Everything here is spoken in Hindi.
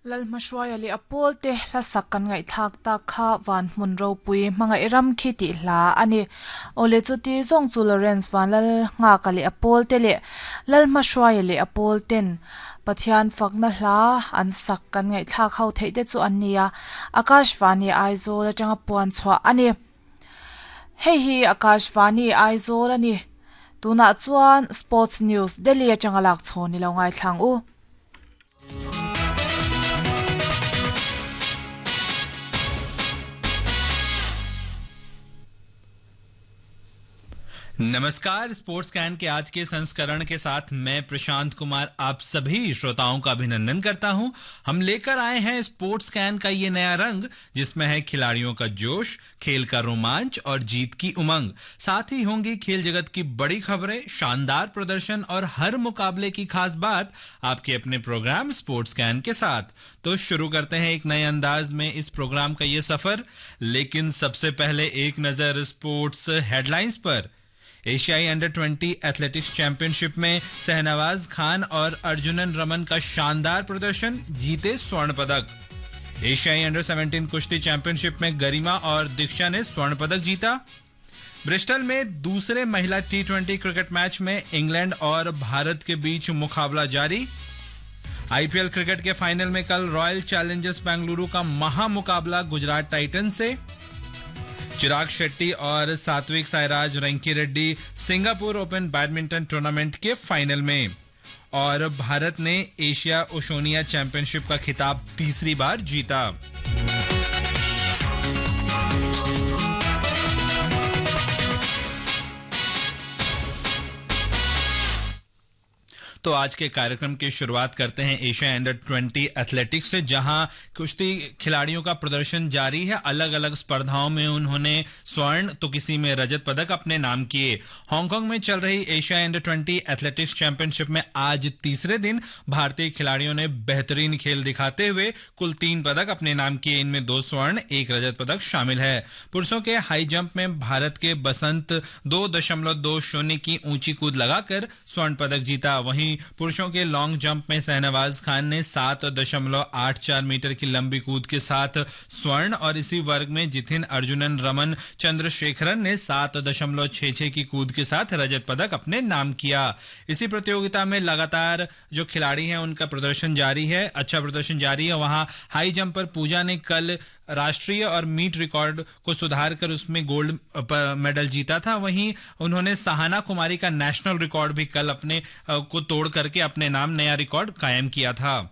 lalmashwaya li apolte la sakkan ngai thak ta kha van mun ro pui manga iram khiti hla ani ole chuti zong chu Lawrence van lal nga kali apolte le lalmashwaya li apolten pathian fakna hla an sakkan ngai thak hau theide chu annia akashvani aizo la tanga puan chwa ani hei hi akashvani aizo ani tuna chuan sports news delhi atanga lak chhoni lo ngai thlang u नमस्कार। स्पोर्ट्स कैन के आज के संस्करण के साथ मैं प्रशांत कुमार आप सभी श्रोताओं का अभिनंदन करता हूं। हम लेकर आए हैं स्पोर्ट्स कैन का ये नया रंग जिसमें है खिलाड़ियों का जोश, खेल का रोमांच और जीत की उमंग। साथ ही होंगी खेल जगत की बड़ी खबरें, शानदार प्रदर्शन और हर मुकाबले की खास बात आपके अपने प्रोग्राम स्पोर्ट्स कैन के साथ। तो शुरू करते हैं एक नए अंदाज में इस प्रोग्राम का ये सफर। लेकिन सबसे पहले एक नजर स्पोर्ट्स हेडलाइंस पर। एशियाई अंडर 20 एथलेटिक्स चैंपियनशिप में शहनवाज खान और अर्जुनन रमन का शानदार प्रदर्शन, जीते स्वर्ण पदक। एशियाई अंडर 17 कुश्ती चैंपियनशिप में गरिमा और दीक्षा ने स्वर्ण पदक जीता। ब्रिस्टल में दूसरे महिला T20 क्रिकेट मैच में इंग्लैंड और भारत के बीच मुकाबला जारी। आईपीएल क्रिकेट के फाइनल में कल रॉयल चैलेंजर्स बेंगलुरु का महामुकाबला गुजरात टाइटंस से। चिराग शेट्टी और Satwik Sairaj रंकी Reddy Singapore open badminton tournament के फाइनल में। और भारत ने एशिया ओशनिया चैंपियनशिप का खिताब तीसरी बार जीता। तो आज के कार्यक्रम की शुरुआत करते हैं एशिया अंडर 20 एथलेटिक्स से, जहां कुश्ती खिलाड़ियों का प्रदर्शन जारी है। अलग अलग स्पर्धाओं में उन्होंने स्वर्ण तो किसी में रजत पदक अपने नाम किए। हांगकांग में चल रही एशिया अंडर 20 एथलेटिक्स चैंपियनशिप में आज तीसरे दिन भारतीय खिलाड़ियों ने बेहतरीन खेल दिखाते हुए कुल 3 पदक अपने नाम किए। इनमें 2 स्वर्ण 1 रजत पदक शामिल है। पुरुषों के हाई जंप में भारत के बसंत 2.20 की ऊंची कूद लगाकर स्वर्ण पदक जीता। वहीं पुरुषों के लॉन्ग जंप में शहनवाज खान ने 7.84 मीटर की लंबी कूद के साथ स्वर्ण और इसी वर्ग में जितिन अर्जुनन रमन चंद्रशेखरन ने 7.66 की कूद के साथ रजत पदक अपने नाम किया। इसी प्रतियोगिता में लगातार जो खिलाड़ी हैं उनका प्रदर्शन जारी है, अच्छा प्रदर्शन जारी है। वहां हाई जंप पर पूजा ने कल राष्ट्रीय और मीट रिकॉर्ड को सुधार कर उसमें गोल्ड मेडल जीता था। वहीं उन्होंने सहाना कुमारी का नेशनल रिकॉर्ड भी कल अपने को तोड़ करके अपने नाम नया रिकॉर्ड कायम किया था।